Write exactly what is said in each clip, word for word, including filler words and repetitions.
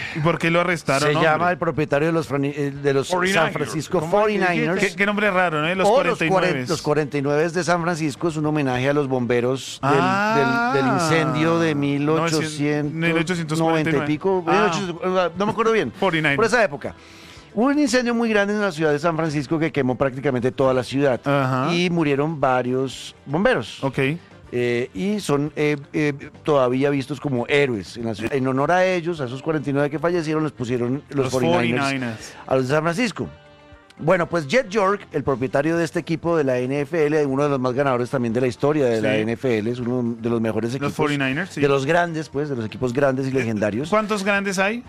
¿Y por qué lo arrestaron? Se hombre? llama el propietario de los, de los San Francisco cuarenta y nueve ers. ¿Qué, qué nombre raro, ¿no? Los o cuarenta y nueve. Los, los cuarenta y nueve de San Francisco es un homenaje a los bomberos del, ah, del, del incendio de mil ochocientos noventa y pico. Ah. mil ochocientos, no me acuerdo bien. cuarenta y nueve. Por esa época. Hubo un incendio muy grande en la ciudad de San Francisco que quemó prácticamente toda la ciudad. Ajá. Y murieron varios bomberos. Ok. Eh, y son eh, eh, todavía vistos como héroes en la ciudad. En honor a ellos, a esos cuarenta y nueve que fallecieron, les pusieron los, Los cuarenta y nueve cuarenta y nueve. a los de San Francisco. Bueno, pues Jet York, el propietario de este equipo de la N F L, uno de los más ganadores también de la historia de Sí. la N F L, es uno de los mejores equipos. Los cuarenta y nueve ers, sí. De los grandes, pues, de los equipos grandes y legendarios. ¿Cuántos grandes hay?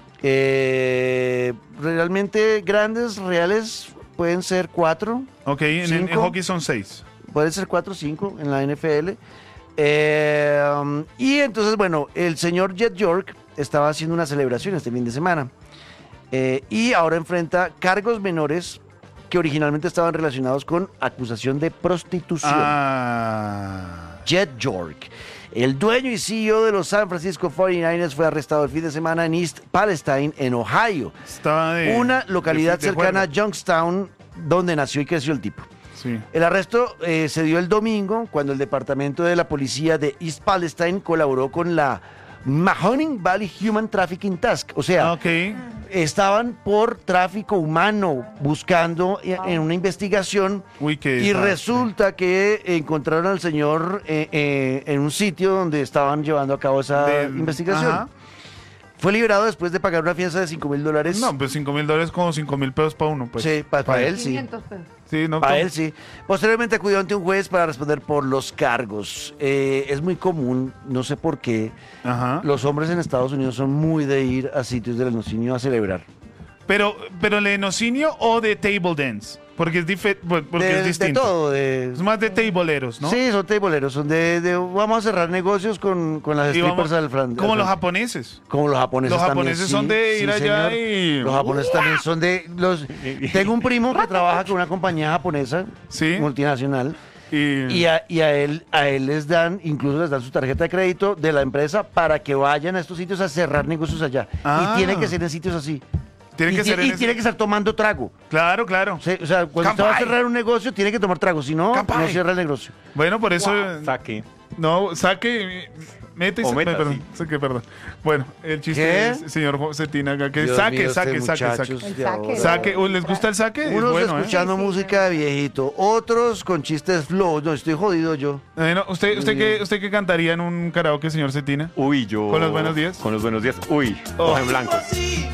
Eh, realmente grandes, reales, pueden ser cuatro. Ok, en, en, en hockey son seis. Pueden ser cuatro o cinco en la N F L. Eh, um, y entonces, bueno, el señor Jet York estaba haciendo una celebración este fin de semana. Eh, y ahora enfrenta cargos menores que originalmente estaban relacionados con acusación de prostitución. Ah. Jet York, el dueño y C E O de los San Francisco cuarenta y nueve ers, fue arrestado el fin de semana en East Palestine, en Ohio. Estaba de, una localidad de, de cercana a juerga. Youngstown, donde nació y creció el tipo. Sí. El arresto eh, se dio el domingo cuando el departamento de la policía de East Palestine colaboró con la Mahoning Valley Human Trafficking Task. O sea, Ok. estaban por tráfico humano buscando en, en una investigación. Uy, qué y desastre. resulta que encontraron al señor eh, eh, en un sitio donde estaban llevando a cabo esa De- investigación. ajá. Fue liberado después de pagar una fianza de cinco mil dólares. No, pues cinco mil dólares como cinco mil pesos para uno. Pues. Sí, para él sí. quinientos pesos. Sí, no. Para to- él sí. Posteriormente acudió ante un juez para responder por los cargos. Eh, es muy común, no sé por qué, Ajá. los hombres en Estados Unidos son muy de ir a sitios de lenocinio a celebrar. Pero, pero lenocinio o de table dance. Porque es, dife- porque de, es de distinto. todo. De, Es más de tableeros, ¿no? Sí, son tableeros, son de, de- vamos a cerrar negocios con, con las Y vamos- strippers al frente. como al los frente. japoneses. Como los japoneses Los también, japoneses sí, son de sí, ir allá señor. y- Los japoneses también son de... los. Tengo un primo que trabaja con una compañía japonesa, Sí. multinacional, Y, y, a, y a él a él les dan, incluso les dan su tarjeta de crédito de la empresa para que vayan a estos sitios a cerrar negocios allá. Ah. Y tiene que ser en sitios así. tiene y que ti- ser en y ese- tiene que estar tomando trago. Claro, claro. O sea, o sea, cuando usted va a Campai. cerrar un negocio, tiene que tomar trago, si no, Campai. no cierra el negocio. Bueno, por eso... Saque. No, saque... Mete y O sa- meta, perdón, sí. saque, perdón. Bueno, el chiste ¿Qué? es, señor Cetina, que Dios saque, mío, saque, este saque, muchachos saque. de El saque. ahora. Saque. Uy, ¿les gusta el saque? Es Unos bueno, ¿eh? escuchando Sí, sí, música de viejito, otros con chistes flow. No, estoy jodido yo. Bueno, ¿usted, usted, qué, ¿Usted qué cantaría en un karaoke, señor Cetina? Uy, yo. ¿Con los buenos días? Con los buenos días. Uy, Oh. hoja en blanco.